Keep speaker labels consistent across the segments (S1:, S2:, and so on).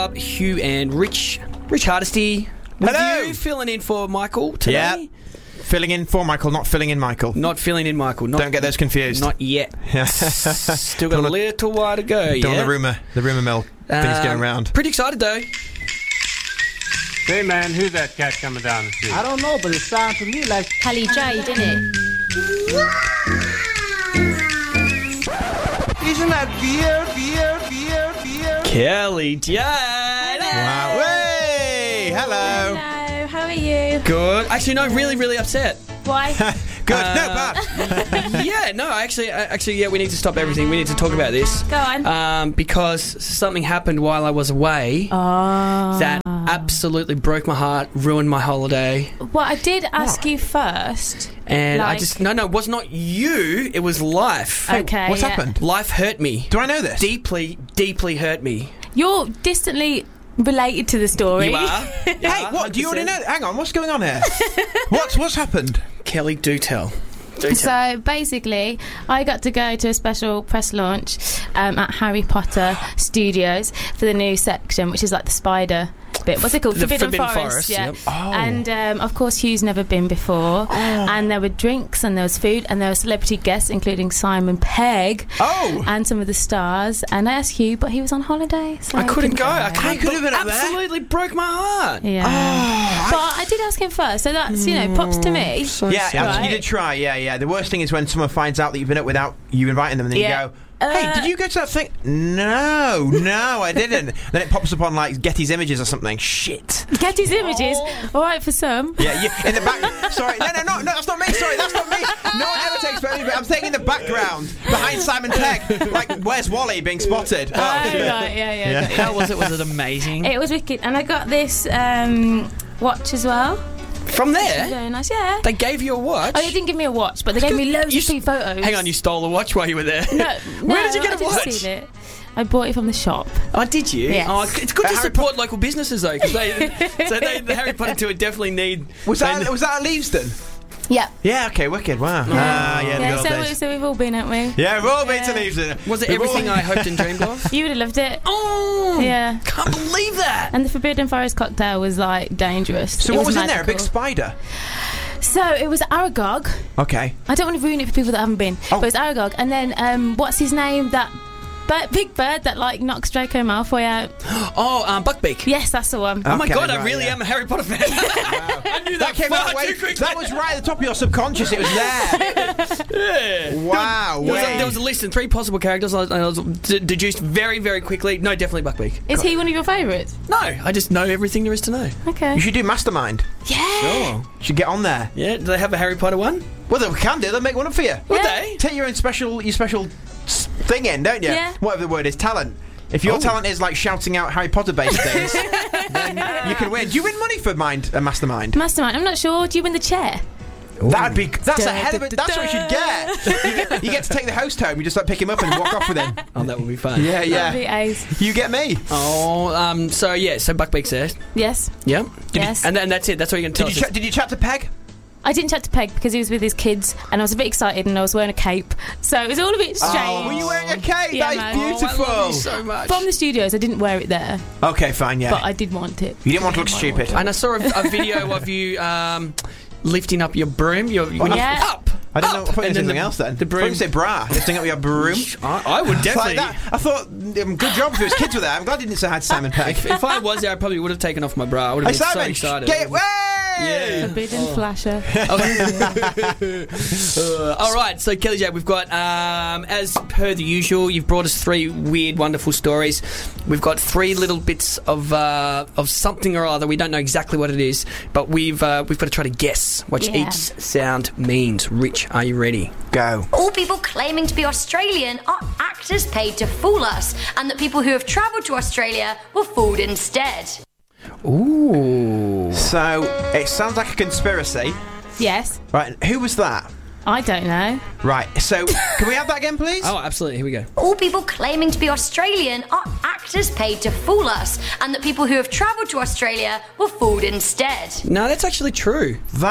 S1: Club, Hugh and Rich Hardesty.
S2: Hello.
S1: You filling in for Michael today?
S2: Yeah. Filling in for Michael, not filling in Michael.
S1: Not filling in Michael.
S2: Don't get those confused.
S1: Not yet. Still got a little while to go.
S2: Don't want the rumour mill things going round.
S1: Pretty excited though.
S3: Hey man, who's that cat coming down the street?
S4: I don't know, but it sounds to me like
S5: Kelly J, didn't it?
S4: Isn't that weird?
S1: Kelly J.
S2: Wow. Hey, hello.
S5: Hello, how are you?
S1: Good. Actually, no, really upset.
S5: Why?
S2: Good. No, bad.
S1: Yeah, no, actually, yeah, we need to stop everything. We need to talk about this.
S5: Go on.
S1: Because something happened while I was away that absolutely broke my heart, ruined my holiday.
S5: Well, I did ask you first.
S1: And
S5: Like-
S1: I just... No, it was not you. It was life.
S5: Okay.
S2: What's
S5: yeah.
S2: happened?
S1: Life hurt me.
S2: Do I know this?
S1: Deeply hurt me.
S5: You're distantly related to the story.
S1: You are?
S2: Hey, what? Do you already know? Hang on, what's going on here? What's happened?
S1: Kelly, do tell. Do tell.
S5: So basically, I got to go to a special press launch at Harry Potter Studios for the new section, which is like the spider bit. What's it called?
S1: The Forbidden Forest,
S5: Yeah.
S1: yep.
S2: Oh.
S5: And of course, Hugh's never been before. And there were drinks, and there was food, and there were celebrity guests, including Simon Pegg.
S2: Oh.
S5: And some of the stars. And I asked Hugh, but he was on holiday, so
S1: I couldn't go. I
S2: He could have been up there.
S1: absolutely broke my heart.
S5: Yeah. But I did ask him first, so that's props to me.
S2: Yeah,
S5: Right.
S2: you did try. Yeah. The worst thing is when someone finds out that you've been up without you inviting them, and then
S5: Yeah.
S2: you go, "Hey, did you go to that thing?" No, I didn't. Then it pops up on like Getty's Images or something. Shit.
S5: Getty's Images, all right for some.
S2: Yeah, you, in the back. Sorry, no, that's not me. Sorry, that's not me. No one ever takes photos, but I'm saying in the background behind Simon Pegg, like where's Wally being spotted?
S5: Oh, right, yeah.
S1: How was it? Was it amazing?
S5: It was wicked, and I got this watch as well.
S1: From there?
S5: Very nice, yeah.
S1: They gave you a watch?
S5: Oh, they didn't give me a watch, but they gave me loads
S1: You
S5: of free photos.
S1: Hang on, you stole a watch while you were there?
S5: No,
S1: Where did you get
S5: I
S1: a
S5: didn't
S1: watch?
S5: steal it. I bought it from the shop.
S1: Oh, did you?
S5: Yes.
S1: Oh, it's good to support local businesses though, because the Harry Potter tour definitely need.
S2: Was that at Leavesden?
S5: Yeah.
S2: Yeah. Okay. Wicked. Wow. Yeah. The
S5: Yeah,
S2: good old days.
S5: so we've all been, haven't we?
S2: Yeah, we've all been to Leavesden.
S1: Was it
S2: We've
S1: everything
S2: all-
S1: I hoped and dreamed of?
S5: You would have loved it.
S1: Oh,
S5: Yeah.
S1: can't believe that.
S5: And the Forbidden Forest cocktail was like dangerous.
S2: So
S5: It
S2: what was in there? A
S5: magical.
S2: big spider.
S5: So it was Aragog.
S2: Okay.
S5: I don't want to ruin it for people that haven't been,
S2: Oh.
S5: but it's Aragog. And then what's his name? That big bird that like knocks Draco Malfoy out.
S1: Oh, Buckbeak.
S5: Yes, that's the one.
S1: Oh my
S2: Okay,
S1: god, I
S2: right,
S1: really
S2: yeah.
S1: am a Harry Potter fan. I knew that,
S2: came
S1: far
S2: out way.
S1: too quickly.
S2: That was right at the top of your subconscious. It was there.
S1: Yeah.
S2: Wow.
S1: There was a list and 3 possible characters. I was deduced very, very quickly. No, definitely Buckbeak.
S5: Is he one of your favourites?
S1: No, I just know everything there is to know.
S5: Okay.
S2: You should do Mastermind.
S5: Yeah.
S1: Oh.
S2: You should get on there.
S1: Yeah, do they have a Harry Potter one?
S2: Well, they can do. They'll make one up for you.
S1: Would
S5: Yeah.
S1: they?
S2: Take your own special thing in, don't you?
S5: Yeah.
S2: Whatever the word is, talent. If your
S1: Oh.
S2: talent is like shouting out Harry Potter based things, then you can win. Do you win money for Mastermind?
S5: Mastermind. I'm not sure. Do you win the chair?
S2: That's a hell of a.
S5: Da,
S2: That's what you should get. You get to take the host home. You just like pick him up and walk off with him.
S1: Oh, that would be fun.
S2: Yeah,
S5: That'd be
S2: yeah.
S5: ace.
S2: You get me.
S1: Oh, so Buckbeak's there.
S5: Yes.
S1: Yeah.
S5: Yes.
S1: And that's it. That's what you're going to tell us.
S2: Did you chat to Peg?
S5: I didn't chat to Peg because he was with his kids, and I was a bit excited, and I was wearing a cape, so it was all a bit strange.
S2: Oh, were you wearing a cape?
S5: Yeah,
S2: That
S5: man.
S2: is beautiful.
S1: I love you so much.
S5: From the studios, I didn't wear it there,
S2: Okay, fine, yeah.
S5: but I did want it.
S2: You didn't want to look stupid.
S1: And I saw a video of you lifting up your broom.
S5: Yeah.
S1: Up.
S2: I didn't know. I thought you
S1: And
S2: said
S1: then
S2: something else then.
S1: The
S2: I thought
S1: broom.
S2: you said bra. Lifting up your broom.
S1: I would
S2: Like
S1: definitely.
S2: that. I thought, good job if his kids were there. I'm glad you didn't say hi to Simon Pegg.
S1: If I was there, I probably would have taken off my bra. I would
S2: Hey,
S1: have been
S2: Simon,
S1: so excited.
S2: get it. Way!
S1: Yeah.
S5: Forbidden flasher.
S1: All right, so Kelly J, we've got, as per the usual, you've brought us 3 weird, wonderful stories. We've got 3 little bits of something or other. We don't know exactly what it is, but we've got to try to guess what
S5: Yeah.
S1: each sound means. Rich, are you ready?
S2: Go.
S6: All people claiming to be Australian are actors paid to fool us, and that people who have travelled to Australia were fooled instead.
S1: Ooh.
S2: So, it sounds like a conspiracy.
S5: Yes.
S2: Right, who was that?
S5: I don't know.
S2: Right, so, can we have that again, please?
S1: Oh, absolutely. Here we go.
S6: All people claiming to be Australian are actors paid to fool us, and that people who have travelled to Australia were fooled instead.
S1: No, that's actually true.
S2: That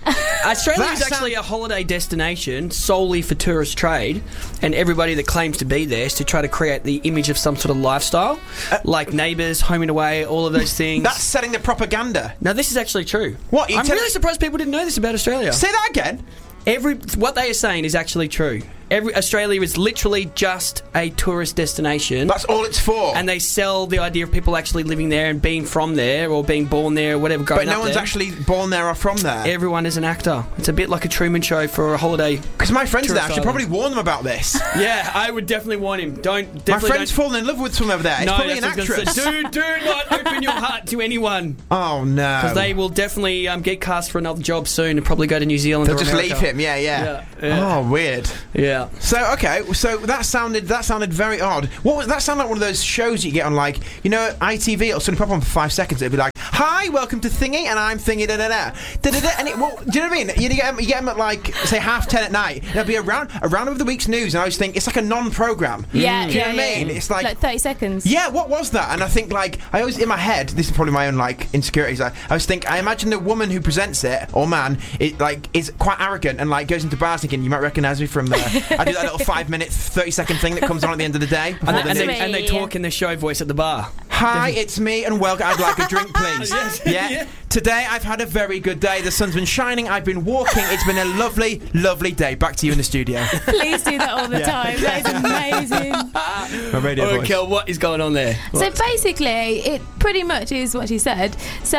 S1: Australia
S2: That
S1: is actually a holiday destination solely for tourist trade, and everybody that claims to be there is to try to create the image of some sort of lifestyle, like Neighbours, Home and Away, all of those things.
S2: That's setting the propaganda.
S1: Now, this is actually true.
S2: What, you
S1: I'm
S2: tell-
S1: really surprised people didn't know this about Australia.
S2: Say that again.
S1: What they are saying is actually true. Australia is literally just a tourist destination.
S2: That's all it's for.
S1: And they sell the idea of people actually living there and being from there or being born there or whatever.
S2: But no one's actually born there or from there.
S1: Everyone is an actor. It's a bit like a Truman Show for a holiday.
S2: Because my friends there, I should
S1: tourist
S2: probably warn them about this.
S1: Yeah, I would definitely warn him.
S2: My friend's fallen in love with someone over there. It's probably an
S1: that's what I was
S2: actress.
S1: gonna say. Do not open your heart to anyone.
S2: Oh no!
S1: Because they will definitely get cast for another job soon and probably go to New Zealand.
S2: They'll
S1: or
S2: just
S1: America.
S2: leave him. Yeah.
S1: Yeah.
S2: Oh, weird.
S1: Yeah.
S2: So okay, so that sounded very odd. That sounded like one of those shows you get on, like, you know, ITV. It'll suddenly pop on for 5 seconds. It'll be like, "Hi, welcome to Thingy," and I'm Thingy da da da da da da. And do you know what I mean? You get them at like say 10:30 at night. There'll be a round of the week's news, and I always think it's like a non-program.
S5: Yeah,
S2: Do you know what I mean? It's like
S5: 30 seconds.
S2: Yeah, what was that? And I think, like, I always, in my head, this is probably my own, like, insecurities, I imagine the woman who presents it, or man, is quite arrogant and, like, goes into bars thinking, you might recognise me from, I do that little 5-minute, 30-second thing that comes on at the end of the day.
S1: And they talk in the show voice at the bar.
S2: Hi, it's me, and welcome. I'd like a drink, please.
S1: Yeah.
S2: Today, I've had a very good day. The sun's been shining. I've been walking. It's been a lovely, lovely day. Back to you in the studio.
S5: Please do that all the time. That is amazing.
S2: My radio voice.
S1: Kel, what is going on there?
S5: So basically, it pretty much is what she said. So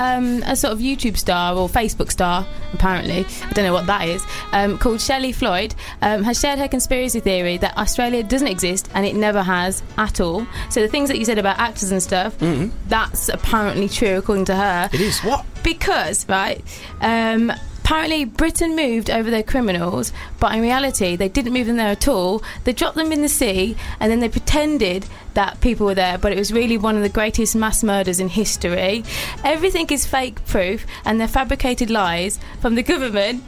S5: a sort of YouTube star or Facebook star, apparently, I don't know what that is, called Shelley Floyd, has shared her conspiracy theory that Australia doesn't exist and it never has at all. So the things that you said about actors and stuff, that's apparently true according to her.
S2: It is. What?
S5: Because, right, apparently Britain moved over their criminals, but in reality they didn't move them there at all. They dropped them in the sea and then they pretended that people were there, but it was really one of the greatest mass murders in history. Everything is fake proof and they're fabricated lies from the government,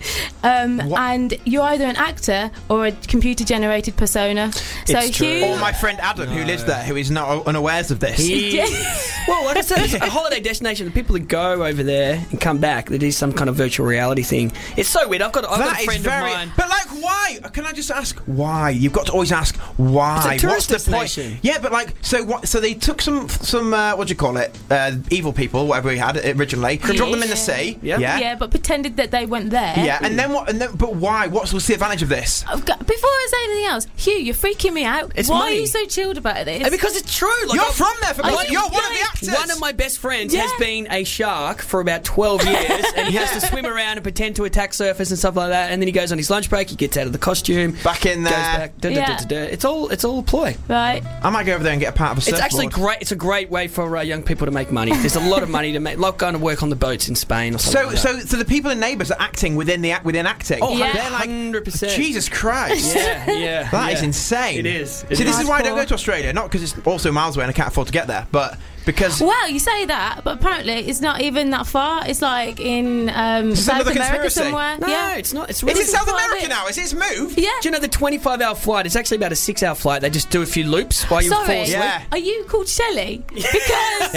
S5: and you're either an actor or a computer generated persona. So
S1: It's true.
S5: Hugh,
S2: Or my friend Adam, who lives there, who is not unawares of this.
S1: Well, like I said, it's a holiday destination. The people that go over there and come back, that is some kind of virtual reality thing. It's so weird. I've got a friend of mine.
S2: But like, why? Can I just ask why? You've got to always ask why.
S1: It's a tourist
S2: What's the point?
S1: destination.
S2: Yeah, but like, so what? So they took some what do you call it? Evil people, whatever we had originally, dropped them in the sea.
S1: Yeah.
S5: yeah, but pretended that they weren't there.
S2: Yeah, and then what? But why? What's the advantage of this?
S5: Before I say anything else, Hugh, you're freaking me out.
S1: It's
S5: Why
S1: money.
S5: are you so chilled about this?
S1: And because it's true. Like,
S2: You're from there, for
S5: Are
S2: God's
S5: you-
S2: sake. You're one of the
S5: yeah.
S2: actors.
S1: One of my best friends
S5: Yeah.
S1: has been a shark for about 12 years, and he has to swim around and pretend to attack surfers and stuff like that. And then he goes on his lunch break, he gets out of the costume,
S2: Back in
S1: goes
S2: there.
S1: back.
S5: Yeah.
S1: It's all a ploy.
S5: Right.
S2: I might go over there and get a part of a
S1: It's
S2: surfboard.
S1: actually great. It's a great way for young people to make money. There's a lot of money to make, like going to work on the boats in Spain or something.
S2: So the people in Neighbours are acting within acting.
S1: Oh,
S5: Yeah.
S2: They're like
S1: 100%.
S2: Jesus Christ.
S1: Yeah.
S2: That is insane.
S1: It is.
S2: See, this is why I don't go to Australia. Not because it's also miles away and I can't afford to get there, but because
S5: Well, you say that, but apparently it's not even that far. It's like in South
S2: another
S5: America
S2: conspiracy.
S5: somewhere.
S1: No,
S5: yeah.
S1: it's not. It's
S2: is
S1: really
S2: it South
S5: quite a
S2: America
S5: bit.
S2: now? Is it moved?
S5: Yeah.
S1: Do you know the 25-hour flight? It's actually about a 6-hour flight. They just do a few loops while you fall
S5: Sorry,
S1: asleep.
S2: Yeah.
S5: are you called Shelley? Because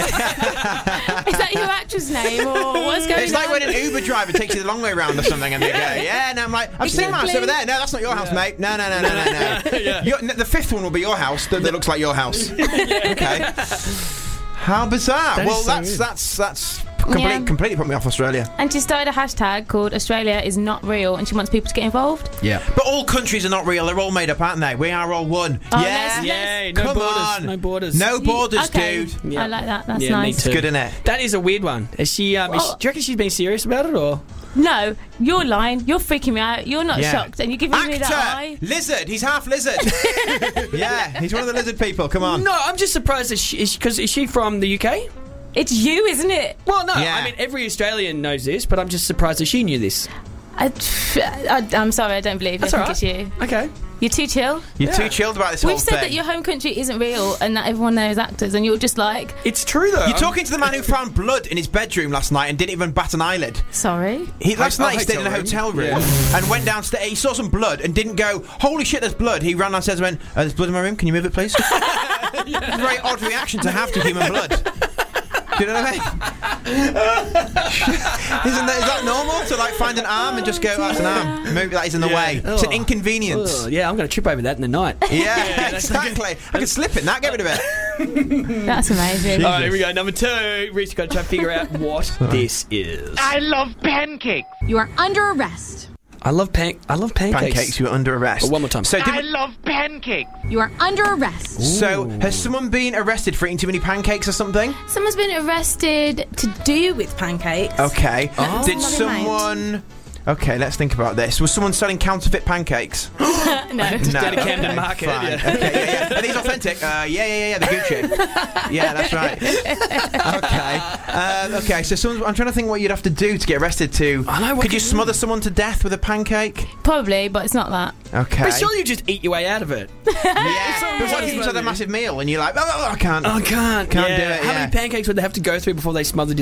S5: is that your actress name or what's going on?
S2: It's like when an Uber driver takes you the long way round or something, and they go, "Yeah," and I'm like, "I've seen my house
S5: Exactly.
S2: over there." No, that's not your house, mate. No. The fifth one will be your house. That looks like your house. Okay. How bizarre!
S1: That
S2: Well,
S1: is so
S2: that's completely put me off Australia.
S5: And she started a hashtag called Australia is not real, and she wants people to get involved.
S2: Yeah, but all countries are not real. They're all made up, aren't they? We are all one.
S5: Oh,
S2: yeah.
S5: let's-
S1: Yay, no
S2: Come
S1: borders.
S2: on.
S1: No borders.
S2: No borders,
S5: Okay.
S2: dude.
S1: Yeah.
S5: I like that. That's
S1: Yeah, me
S5: nice.
S1: too.
S2: It's good, isn't it?
S1: That is a weird one. Is she? Do you reckon she's been serious about it, or?
S5: No, you're lying. You're freaking me out. You're not
S2: Yeah.
S5: shocked, and you're giving me that
S2: Actor,
S5: eye.
S2: lizard. He's half lizard. Yeah, he's one of the lizard people. Come on.
S1: No, I'm just surprised that is she from the UK?
S5: It's you, isn't it?
S1: Well, no.
S2: Yeah.
S1: I mean, every Australian knows this, but I'm just surprised that she knew this.
S5: I'm sorry, I don't believe it.
S1: That's
S5: I
S1: all
S5: think
S1: right.
S5: it's you.
S1: Okay.
S5: You're too chill.
S2: You're too chilled about this whole
S5: We've said
S2: thing.
S5: that your home country isn't real and that everyone there is actors, and you're just like,
S1: It's true though.
S2: You're talking to the man who found blood in his bedroom last night and didn't even bat an eyelid.
S5: sorry.
S2: Last night he stayed in a
S1: hotel
S2: hotel room
S1: Yeah.
S2: and went downstairs. He saw some blood and didn't go, "Holy shit, there's blood." He ran downstairs and went, "There's blood in my room. Can you move it, please?" It's a very odd reaction to have to human blood. Do you know what I mean? Is that normal to like find an arm and just go, that's an arm? Maybe that is in the way. It's an inconvenience.
S1: Yeah, I'm going to trip over that in the night.
S2: Yeah, exactly. I could slip in that, get rid of it.
S5: That's amazing.
S1: All right, here we go. Number 2. Reese, got to try to figure out what this is.
S7: I love pancakes.
S8: You are under arrest.
S1: I love pancakes.
S2: Pancakes, you were under arrest.
S1: One more time.
S2: So,
S7: I love pancakes.
S8: You are under arrest.
S2: So, has someone been arrested for eating too many pancakes or something?
S5: Someone's been arrested to do with pancakes.
S2: Okay.
S1: Oh.
S2: Did
S5: Nothing
S2: someone... Okay, let's think about this. Was someone selling counterfeit pancakes?
S5: No.
S1: Just down at Camden Market.
S2: Fine.
S1: Yeah.
S2: Okay, Are these authentic? Yeah, the Gucci. Yeah, that's right. Okay, so I'm trying to think what you'd have to do to get arrested to...
S1: I know, what
S2: could you
S1: could you
S2: smother someone to death with a pancake?
S5: Probably, but it's not that.
S2: Okay.
S1: But surely you just eat your way out of it.
S2: Yeah. But what if you've had a massive meal and you're like, I can't.
S1: I can't.
S2: Can't
S1: Yeah.
S2: do it,
S1: How
S2: yeah.
S1: many pancakes would they have to go through before they smothered you?